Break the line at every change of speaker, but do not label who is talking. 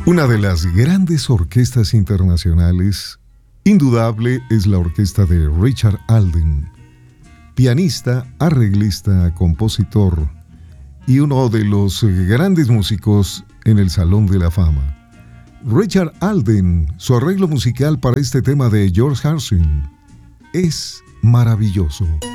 Una de las grandes orquestas internacionales, indudable, es la orquesta de Richard Alden, pianista, arreglista, compositor y uno de los grandes músicos en el Salón de la Fama. Richard Alden, su arreglo musical para este tema de George Harrison es maravilloso.